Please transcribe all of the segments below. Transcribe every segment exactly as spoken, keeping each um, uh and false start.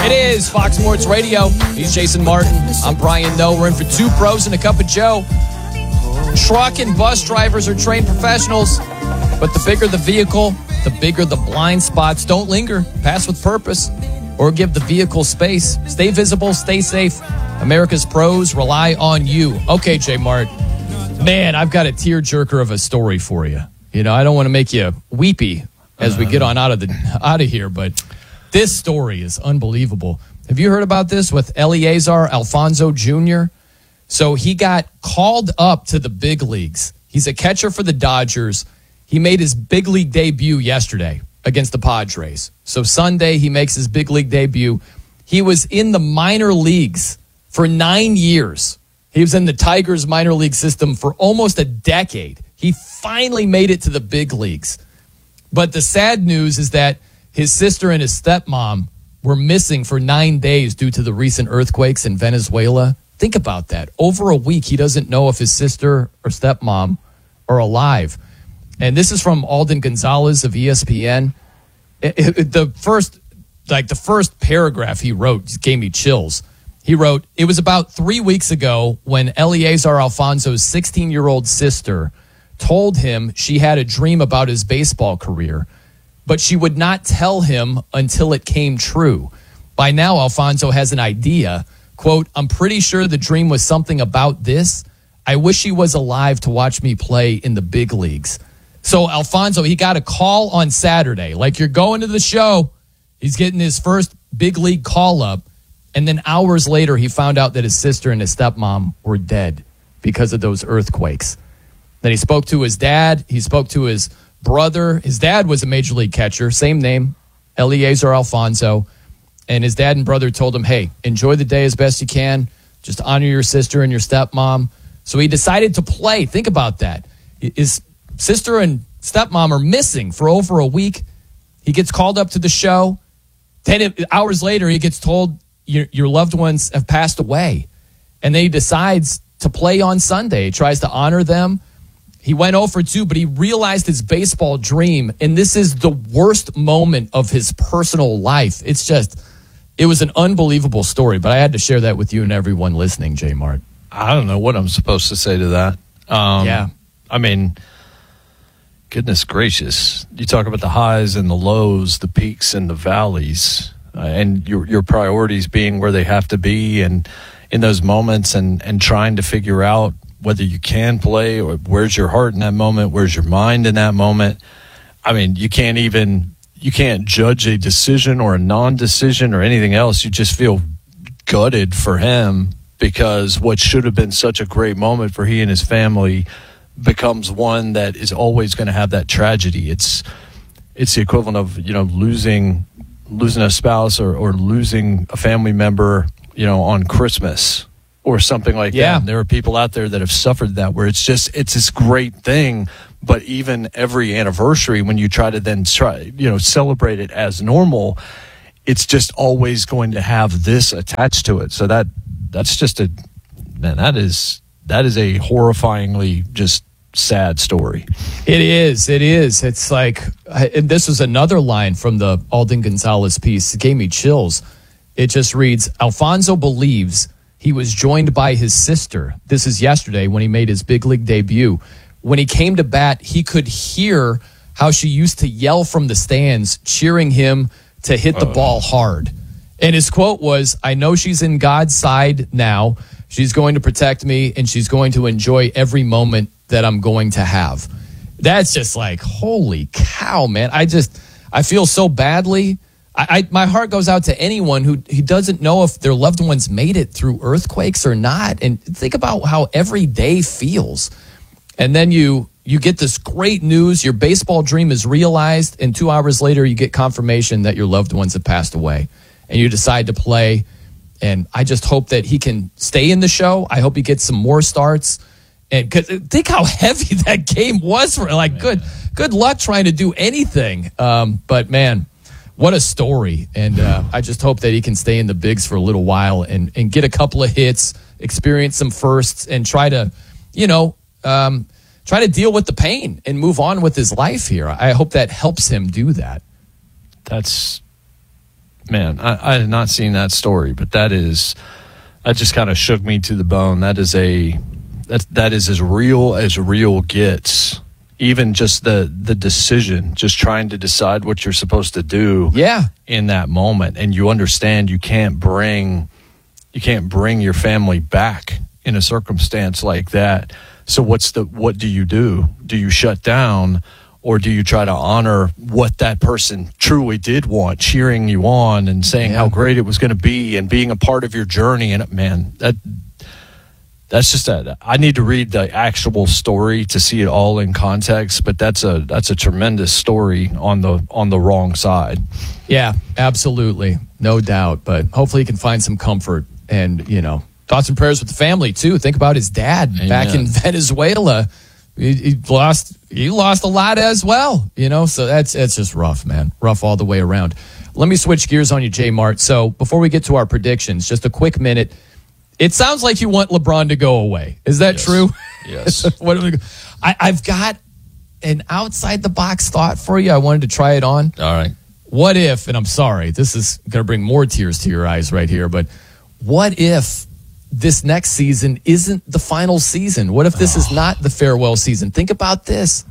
It is Fox Sports Radio. He's Jason Martin. I'm Brian Noe. We're in for two pros and a cup of Joe. Truck and bus drivers are trained professionals, but the bigger the vehicle, the bigger the blind spots. Don't linger. Pass with purpose or give the vehicle space. Stay visible. Stay safe. America's pros rely on you. Okay, J Mart. Man, I've got a tearjerker of a story for you. You know, I don't want to make you weepy as we get on out of the out of here, but this story is unbelievable. Have you heard about this with Eliezer Alfonso Junior? So he got called up to the big leagues. He's a catcher for the Dodgers. He made his big league debut yesterday against the Padres. So Sunday, he makes his big league debut. He was in the minor leagues for nine years. He was in the Tigers minor league system for almost a decade. He finally made it to the big leagues. But the sad news is that his sister and his stepmom were missing for nine days due to the recent earthquakes in Venezuela. Think about that. Over a week, he doesn't know if his sister or stepmom are alive. And this is from Alden Gonzalez of E S P N. It, it, the first, like the first paragraph he wrote just gave me chills. He wrote, "It was about three weeks ago when Eliezer Alfonso's sixteen-year-old sister told him she had a dream about his baseball career, but she would not tell him until it came true. By now, Alfonso has an idea. Quote, I'm pretty sure the dream was something about this. I wish he was alive to watch me play in the big leagues." So Alfonso, he got a call on Saturday. Like, you're going to the show. He's getting his first big league call up. And then hours later, he found out that his sister and his stepmom were dead because of those earthquakes. Then he spoke to his dad. He spoke to his brother. His dad was a major league catcher, same name, Eliezer Alfonso. And his dad and brother told him, hey, enjoy the day as best you can. Just honor your sister and your stepmom. So he decided to play. Think about that. His sister and stepmom are missing for over a week. He gets called up to the show. Ten hours later, he gets told your, your loved ones have passed away. And then he decides to play on Sunday. He tries to honor them. He went oh for two, but he realized his baseball dream. And this is the worst moment of his personal life. It's just, it was an unbelievable story. But I had to share that with you and everyone listening, J Mart. I don't know what I'm supposed to say to that. Um, yeah. I mean, goodness gracious. You talk about the highs and the lows, the peaks and the valleys, uh, and your your priorities being where they have to be, and in those moments, and, and trying to figure out whether you can play, or where's your heart in that moment, where's your mind in that moment. I mean, you can't even, you can't judge a decision or a non-decision or anything else. You just feel gutted for him, because what should have been such a great moment for he and his family becomes one that is always going to have that tragedy. It's it's the equivalent of, you know, losing losing a spouse, or, or losing a family member, you know, on Christmas or something like yeah. that. And there are people out there that have suffered that, where it's just, it's this great thing, but even every anniversary, when you try to then try, you know, celebrate it as normal, it's just always going to have this attached to it. So that that's just a, man, that is, that is a horrifyingly just sad story. It is. It is. It's like, and this was another line from the Alden Gonzalez piece. It gave me chills. It just reads, Alfonso believes he was joined by his sister. This is yesterday when he made his big league debut. When he came to bat, he could hear how she used to yell from the stands, cheering him to hit the uh. ball hard. And his quote was, I know she's in God's side now. She's going to protect me, and she's going to enjoy every moment that I'm going to have. That's just like, holy cow, man. I just, I feel so badly. I, I my heart goes out to anyone who, who doesn't know if their loved ones made it through earthquakes or not. And think about how every day feels. And then you you get this great news, your baseball dream is realized, and two hours later you get confirmation that your loved ones have passed away. And you decide to play. And I just hope that he can stay in the show. I hope he gets some more starts. And cause think how heavy that game was for, like, man. good good luck trying to do anything. Um, but, man, what a story. And uh, I just hope that he can stay in the bigs for a little while and, and get a couple of hits, experience some firsts, and try to, you know, um, try to deal with the pain and move on with his life here. I hope that helps him do that. That's man, I, I had not seen that story, but that is, that just kind of shook me to the bone. That is a, that, that is as real as real gets. Even just the, the decision, just trying to decide what you're supposed to do yeah. in that moment. And you understand you can't bring, you can't bring your family back in a circumstance like that. So what's the, what do you do? Do you shut down, or do you try to honor what that person truly did want, cheering you on and saying yeah. how great it was going to be and being a part of your journey? And man, that, that's just a, I need to read the actual story to see it all in context, but that's a, that's a tremendous story on the, on the wrong side. Yeah, absolutely. No doubt. But hopefully you can find some comfort and, you know, thoughts and prayers with the family too. Think about his dad Amen. Back in Venezuela. He, he lost, he lost a lot as well, you know, so that's, it's just rough, man. Rough all the way around. Let me switch gears on you, J Mart. So before we get to our predictions, just a quick minute. It sounds like you want LeBron to go away. Is that yes. true? Yes. what we, I, I've got an outside the box thought for you. I wanted to try it on. All right. What if, and I'm sorry, this is going to bring more tears to your eyes right here, but what if this next season isn't the final season? What if this oh. is not the farewell season? Think about this.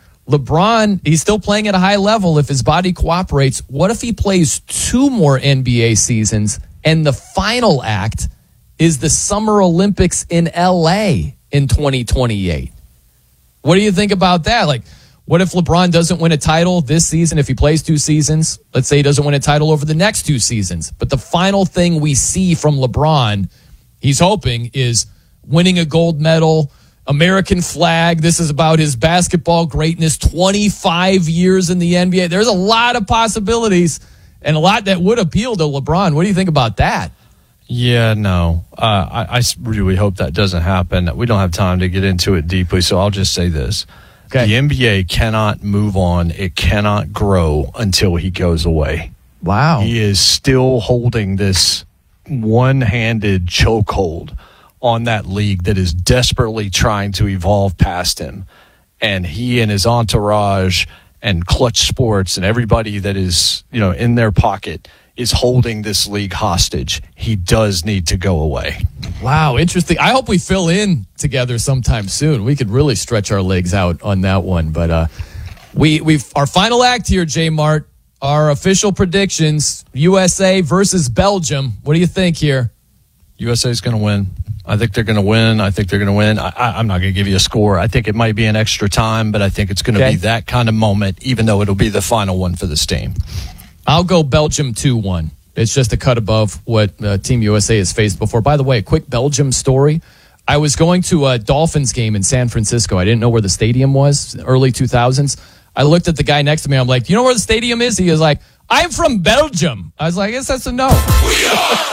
LeBron, he's still playing at a high level if his body cooperates. What if he plays two more N B A seasons and the final act is the Summer Olympics in L A in twenty twenty-eight? What do you think about that? Like, what if LeBron doesn't win a title this season if he plays two seasons? Let's say he doesn't win a title over the next two seasons. But the final thing we see from LeBron, he's hoping, is winning a gold medal, American flag. This is about his basketball greatness, twenty-five years in the N B A. There's a lot of possibilities and a lot that would appeal to LeBron. What do you think about that? Yeah, no. Uh, I, I really hope that doesn't happen. We don't have time to get into it deeply, so I'll just say this. Okay. The N B A cannot move on. It cannot grow until he goes away. Wow. He is still holding this one-handed chokehold on that league that is desperately trying to evolve past him. And he and his entourage and Clutch Sports and everybody that is, you know, in their pocket is holding this league hostage. He does need to go away. Wow, interesting. I hope we fill in together sometime soon. We could really stretch our legs out on that one. But uh, we we've our final act here, J Mart. Our official predictions: U S A versus Belgium. What do you think here? U S A is going to win. I think they're going to win. I think they're going to win. I, I, I'm not going to give you a score. I think it might be an extra time, but I think it's going to okay. be that kind of moment, even though it'll be the final one for this team. I'll go Belgium two one. It's just a cut above what uh, Team U S A has faced before. By the way, a quick Belgium story. I was going to a Dolphins game in San Francisco. I didn't know where the stadium was, early two thousands. I looked at the guy next to me. I'm like, do you know where the stadium is? He was like, I'm from Belgium. I was like, I guess that's a no. We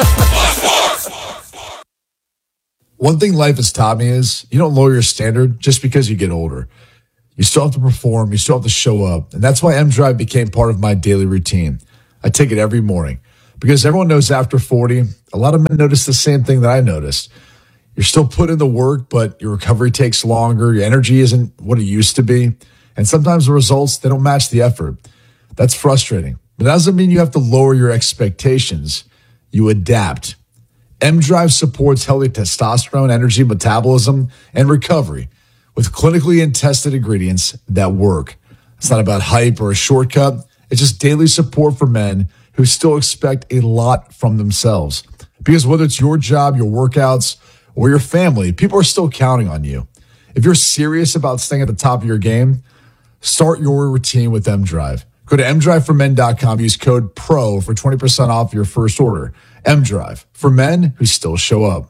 are One thing life has taught me is you don't lower your standard just because you get older. You still have to perform. You still have to show up. And that's why M-Drive became part of my daily routine. I take it every morning because everyone knows after forty, a lot of men notice the same thing that I noticed. You're still putting in the work, but your recovery takes longer. Your energy isn't what it used to be. And sometimes the results, they don't match the effort. That's frustrating. But that doesn't mean you have to lower your expectations. You adapt. M-Drive supports healthy testosterone, energy, metabolism, and recovery with clinically and tested ingredients that work. It's not about hype or a shortcut. It's just daily support for men who still expect a lot from themselves. Because whether it's your job, your workouts, or your family, people are still counting on you. If you're serious about staying at the top of your game, start your routine with M-Drive. Go to m drive for men dot com. Use code PRO for twenty percent off your first order. M-Drive, for men who still show up.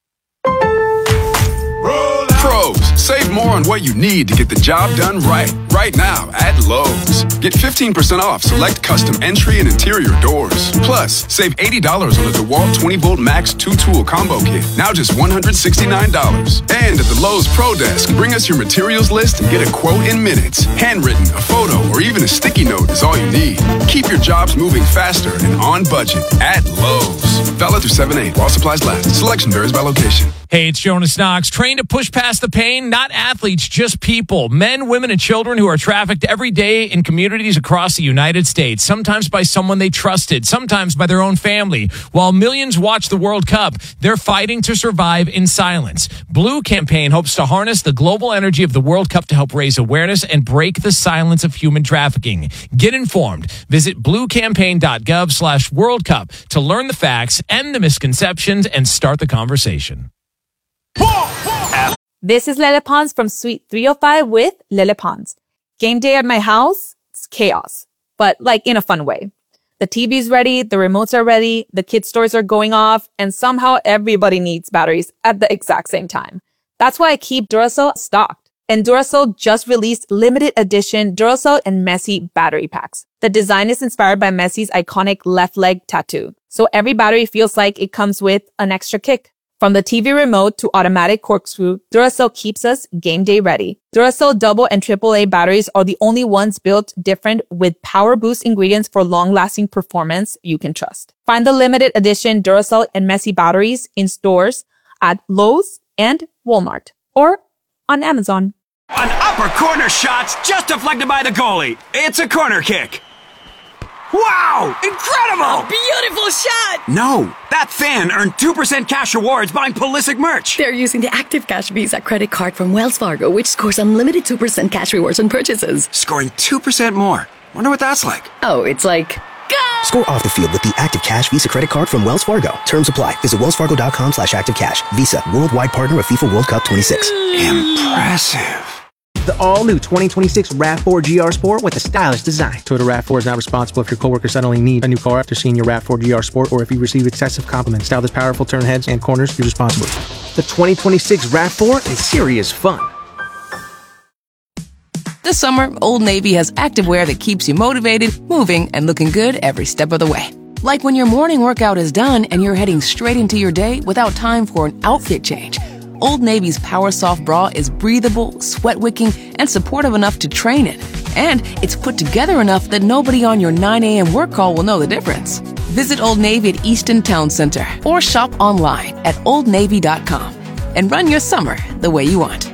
Pros, save more on what you need to get the job done right. Right now at Lowe's. Get fifteen percent off select custom entry and interior doors. Plus, save eighty dollars on the DeWalt twenty volt Max two tool combo kit. Now just one hundred sixty-nine dollars. And at the Lowe's Pro Desk, bring us your materials list and get a quote in minutes. Handwritten, a photo, or even a sticky note is all you need. Keep your jobs moving faster and on budget at Lowe's. Valid through seven eight while supplies last. Selection varies by location. Hey, it's Jonas Knox. Trained to push past the pain, not athletes, just people. Men, women, and children who are trafficked every day in communities across the United States, sometimes by someone they trusted, sometimes by their own family. While millions watch the World Cup, they're fighting to survive in silence. Blue Campaign hopes to harness the global energy of the World Cup to help raise awareness and break the silence of human trafficking. Get informed. Visit bluecampaign.gov slash World Cup to learn the facts, end the misconceptions, and start the conversation. This is Lele Pons from Suite three oh five with Lele Pons. Game day at my house, it's chaos, but like in a fun way. The T V's ready, the remotes are ready, the kids' toys are going off, and somehow everybody needs batteries at the exact same time. That's why I keep Duracell stocked. And Duracell just released limited edition Duracell and Messi battery packs. The design is inspired by Messi's iconic left leg tattoo, so every battery feels like it comes with an extra kick. From the T V remote to automatic corkscrew, Duracell keeps us game day ready. Duracell double and triple A batteries are the only ones built different with power boost ingredients for long-lasting performance you can trust. Find the limited edition Duracell and Messi batteries in stores at Lowe's and Walmart or on Amazon. An upper corner shot's just deflected by the goalie. It's a corner kick. Wow! Incredible! A beautiful shot! No, that fan earned two percent cash rewards buying Pulisic merch. They're using the Active Cash Visa credit card from Wells Fargo, which scores unlimited two percent cash rewards on purchases. Scoring two percent more. Wonder what that's like. Oh, it's like... Go! Score off the field with the Active Cash Visa credit card from Wells Fargo. Terms apply. Visit wellsfargo.com slash active cash. Visa, worldwide partner of FIFA World Cup twenty-six. Impressive. The all-new twenty twenty-six RAV four G R Sport with a stylish design. Toyota RAV four is not responsible if your coworker suddenly needs a new car after seeing your RAV four G R Sport or if you receive excessive compliments. Style this powerful turn heads and corners, you're responsible. The twenty twenty-six RAV four is serious fun. This summer, Old Navy has activewear that keeps you motivated, moving, and looking good every step of the way. Like when your morning workout is done and you're heading straight into your day without time for an outfit change. Old Navy's Power Soft Bra is breathable, sweat-wicking, and supportive enough to train in. And it's put together enough that nobody on your nine a.m. work call will know the difference. Visit Old Navy at Easton Town Center or shop online at old navy dot com and run your summer the way you want.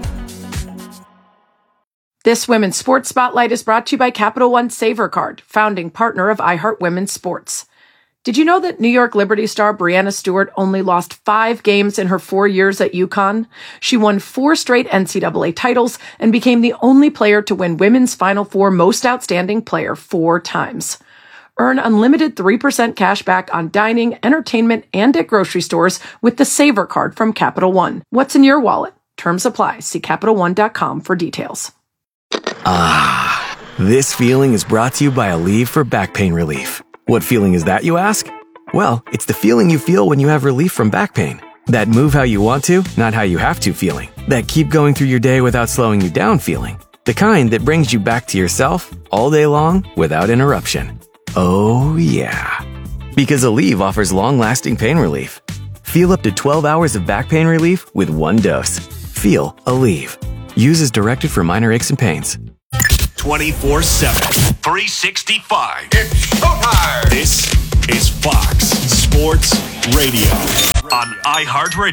This Women's Sports Spotlight is brought to you by Capital One Savor Card, founding partner of iHeart Women's Sports. Did you know that New York Liberty star Breanna Stewart only lost five games in her four years at UConn? She won four straight N C double A titles and became the only player to win Women's Final Four Most Outstanding Player four times. Earn unlimited three percent cash back on dining, entertainment, and at grocery stores with the Savor Card from Capital One. What's in your wallet? Terms apply. See Capital One dot com for details. Ah, this feeling is brought to you by Aleve for back pain relief. What feeling is that, you ask? Well, it's the feeling you feel when you have relief from back pain. That move how you want to, not how you have to feeling. That keep going through your day without slowing you down feeling. The kind that brings you back to yourself all day long without interruption. Oh, yeah. Because Aleve offers long-lasting pain relief. Feel up to twelve hours of back pain relief with one dose. Feel Aleve. Use as directed for minor aches and pains. twenty-four seven, three sixty-five. It's showtime. This is Fox Sports Radio on iHeartRadio.